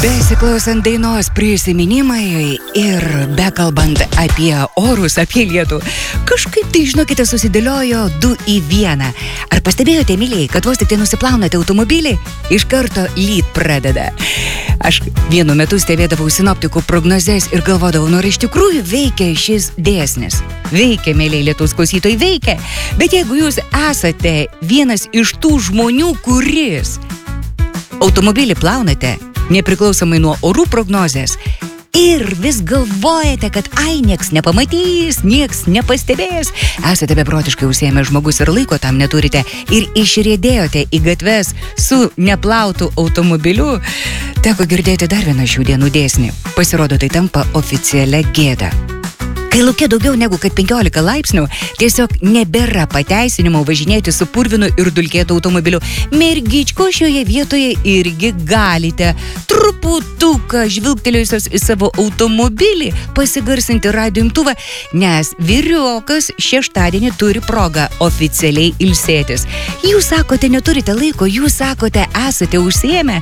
Besiklausant dainos prisiminimai ir bekalbant apie orus, apie lietų, kažkaip tai, žinokite, susidėliojo 2 į 1. Ar pastebėjote, mylėjai, kad vos tik tai nusiplaunate automobilį, iš karto lyt pradeda? Aš vienu metu stebėdavau sinoptikų prognozes ir galvodavau, nors iš tikrųjų veikia šis dėsnis. Veikia, mėlyje lietaus klausytojai, veikia. Bet jeigu jūs esate vienas iš tų žmonių, kuris automobilį plaunate, nepriklausomai nuo orų prognozės, ir vis galvojate, kad nieks nepamatys, nieks nepastebės, esate beprotiškai užsiėmę žmogus ir laiko tam neturite ir išriedėjote į gatves su neplautu automobiliu, teko girdėti dar vieną šių dienų dėsnį. Pasirodo, tai tampa oficialia gėda. Kai lauke daugiau negu kad 15 laipsnių, tiesiog nebėra pateisinimo važinėti su purvinu ir dulkėtu automobiliu. Mergičko, šioje vietoje irgi galite truputuką žvilgtelėjusios į savo automobilį pasigarsinti radijo imtuvą, nes vyriokas šeštadienį turi progą oficialiai ilsėtis. Jūs sakote, neturite laiko, jūs sakote, esate užsiėmę.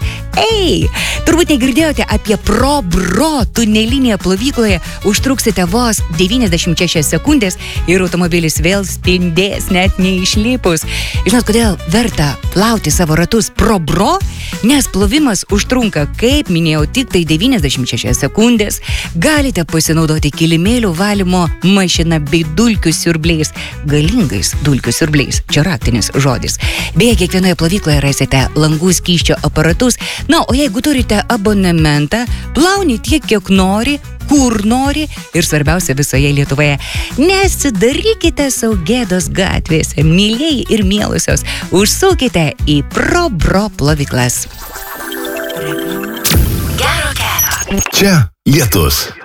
Turbūt negirdėjote apie ProBro tunelinėje plovykloje, užtruksite vos 96 sekundės ir automobilis vėl spindės net neišlipus. Žinot, kodėl verta plauti savo ratus ProBro? Nes plovimas užtrunka, kaip minėjau, tik tai 96 sekundės. Galite pasinaudoti kilimėlių valymo mašina bei dulkių siurbliais. Galingais dulkių siurbliais. Čia raktinis žodis. Beje, kiekvienoje plovykloje rasite langų skysčio aparatus. Na, o jeigu turite abonementą, plauni tiek, kiek nori, kur nori ir svarbiausia visoje Lietuvoje. Nesidarykite sau gėdos gatvėse, mylėjai ir mielusios. Užsukite į ProBro plovyklas. Čia Lietus.